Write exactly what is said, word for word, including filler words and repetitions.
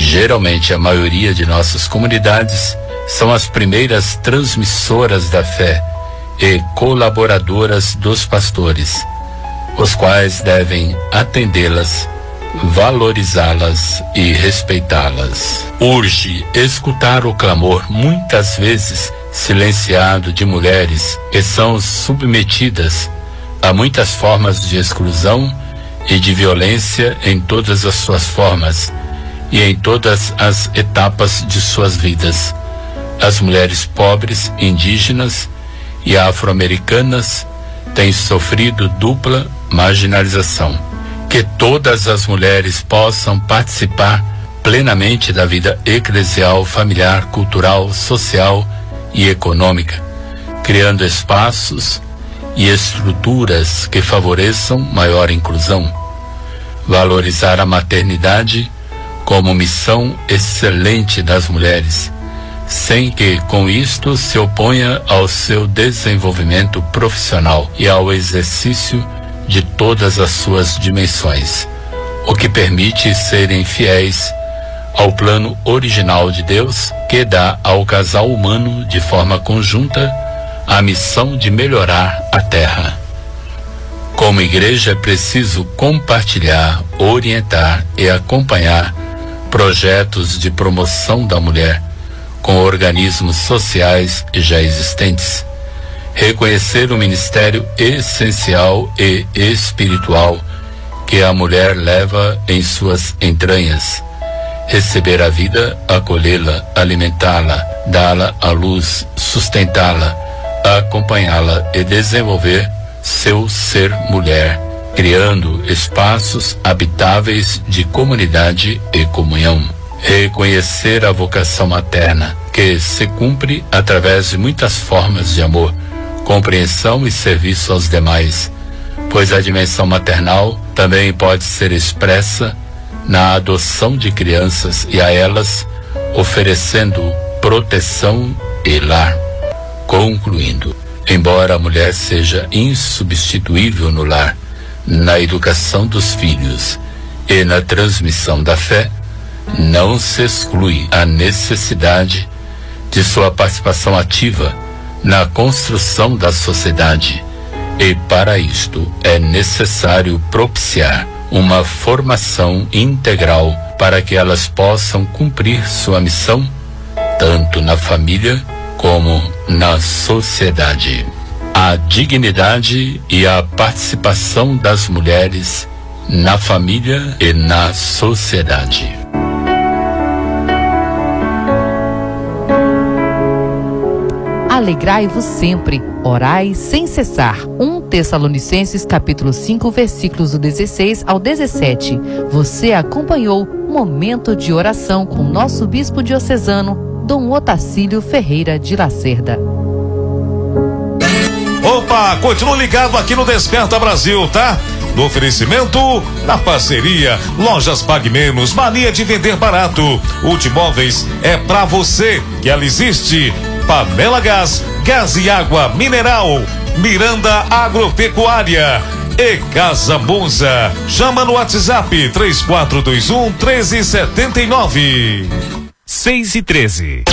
Geralmente, a maioria de nossas comunidades são as primeiras transmissoras da fé e colaboradoras dos pastores, os quais devem atendê-las, valorizá-las e respeitá-las. Urge escutar o clamor, muitas vezes silenciado, de mulheres que são submetidas a muitas formas de exclusão e de violência em todas as suas formas e em todas as etapas de suas vidas. As mulheres pobres, indígenas e afro-americanas têm sofrido dupla marginalização. Que todas as mulheres possam participar plenamente da vida eclesial, familiar, cultural, social e econômica, criando espaços e estruturas que favoreçam maior inclusão. Valorizar a maternidade como missão excelente das mulheres, sem que com isto se oponha ao seu desenvolvimento profissional e ao exercício de todas as suas dimensões, o que permite serem fiéis ao plano original de Deus, que dá ao casal humano, de forma conjunta, a missão de melhorar a terra. Como igreja, é preciso compartilhar, orientar e acompanhar projetos de promoção da mulher com organismos sociais já existentes, reconhecer o ministério essencial e espiritual que a mulher leva em suas entranhas, receber a vida, acolhê-la, alimentá-la, dá-la à luz, sustentá-la, acompanhá-la e desenvolver seu ser mulher, criando espaços habitáveis de comunidade e comunhão. Reconhecer a vocação materna, que se cumpre através de muitas formas de amor, compreensão e serviço aos demais, pois a dimensão maternal também pode ser expressa na adoção de crianças e a elas oferecendo proteção e lar. Concluindo, embora a mulher seja insubstituível no lar, na educação dos filhos e na transmissão da fé, não se exclui a necessidade de sua participação ativa na construção da sociedade, e para isto é necessário propiciar uma formação integral para que elas possam cumprir sua missão, tanto na família como na sociedade. A dignidade e a participação das mulheres na família e na sociedade. Alegrai-vos sempre, orai sem cessar. um Tessalonicenses capítulo cinco, versículos do dezesseis ao dezessete. Você acompanhou Momento de Oração com nosso bispo diocesano, Dom Otacílio Ferreira de Lacerda. Opa, continua ligado aqui no Desperta Brasil, tá? No oferecimento, na parceria, Lojas Pague Menos, mania de vender barato. Ultimóveis é pra você, que ela existe. Panela Gás, gás e água mineral. Miranda Agropecuária e Casa Monza. Chama no WhatsApp três quatro dois um, um três sete nove. seis e treze.